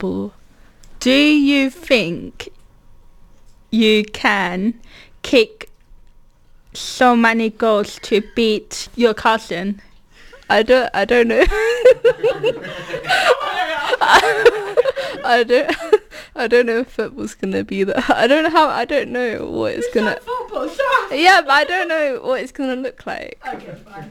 football. Do you think you can kick so many goals to beat your cousin? I don't know. I don't know if football's gonna be there. I don't know what it's gonna. Football, sure. Yeah, but I don't know what it's gonna look like. Okay, fine.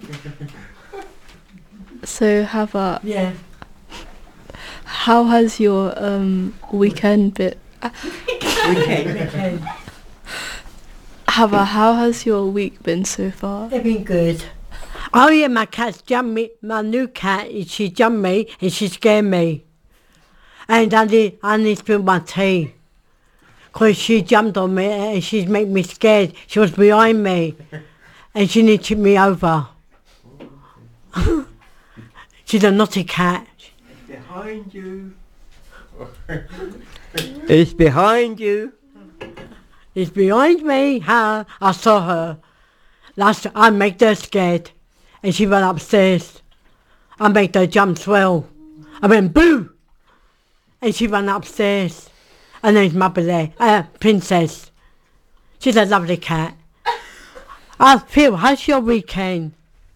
So Hava, Yeah. how has your weekend been? Weekend. Hava, how has your week been so far? They've been good. Oh yeah, my cat's jumped me. My new cat, she jumped me and she scared me. And I need to spill my tea. Because she jumped on me and she's made me scared. She was behind me. And she needed to tip me over. She's a naughty cat. Behind you. It's behind you. It's behind me. How I saw her. I made her scared. And she ran upstairs. I made her jump swell. I went boo! And she ran upstairs. And there's Mother there, Princess. She's a lovely cat. Phil, how's your weekend?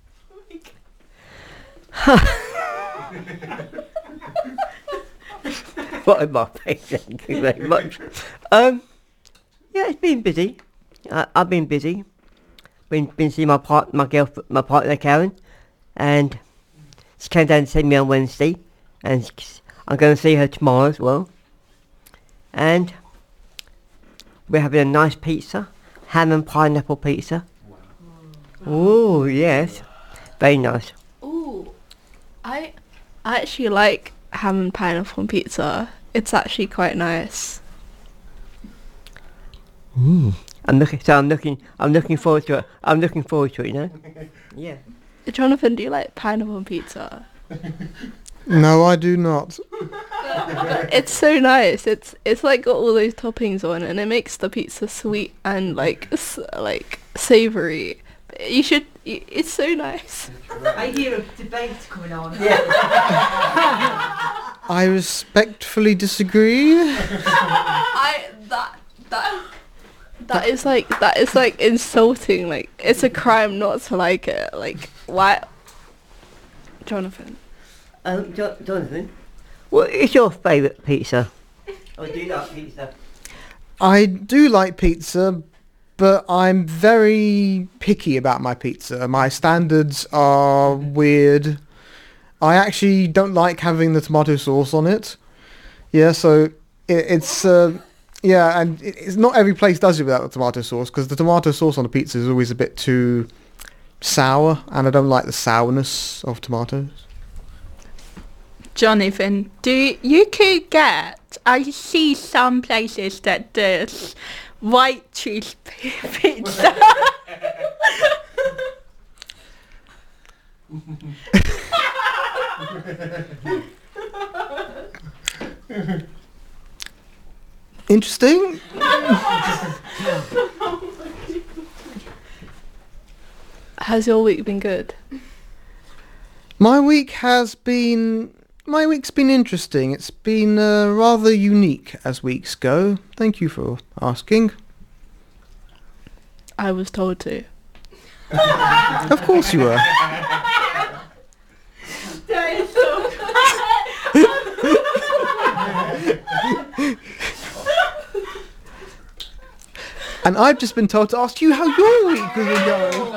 What am I saying? Thank you very much. Yeah, it's been busy. I've been busy. Been seeing my partner Karen, and she came down to see me on Wednesday, and I'm going to see her tomorrow as well. And we're having a nice pizza, ham and pineapple pizza. Oh yes, very nice. Ooh, I actually like ham and pineapple on pizza. It's actually quite nice. I'm looking forward to it. I'm looking forward to it, you know. Yeah. Jonathan, do you like pineapple on pizza? No, I do not. It's so nice. It's like got all those toppings on, and it makes the pizza sweet and like savoury. You should. It's so nice. I hear a debate coming on. I respectfully disagree. That is like insulting. Like, it's a crime not to like it. Like, why, Jonathan? Jonathan, what is your favourite pizza? Or do you like pizza? I do like pizza, but I'm very picky about my pizza. My standards are weird. I actually don't like having the tomato sauce on it. Yeah, so it's not every place does it without the tomato sauce, because the tomato sauce on a pizza is always a bit too sour, and I don't like the sourness of tomatoes. Jonathan, you could get, I see some places that there's white cheese pizza. Interesting. Has your week been good? My week's been interesting. It's been rather unique as weeks go. Thank you for asking. I was told to. Of course you were. That is so And I've just been told to ask you how your week has been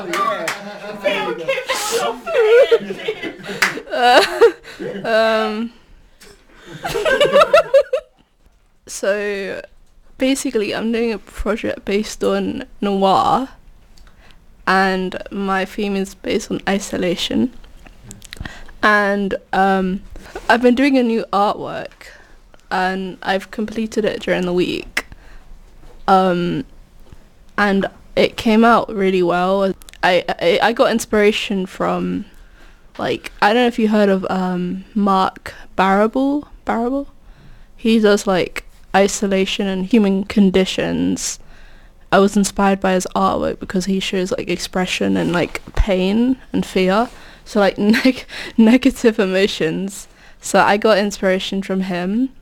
going. So basically I'm doing a project based on noir, and my theme is based on isolation, and I've been doing a new artwork and I've completed it during the week, and it came out really well. I got inspiration from, like, I don't know if you heard of Mark Barrable. He does like isolation and human conditions. I was inspired by his artwork because he shows like expression and like pain and fear, so like negative emotions. So I got inspiration from him,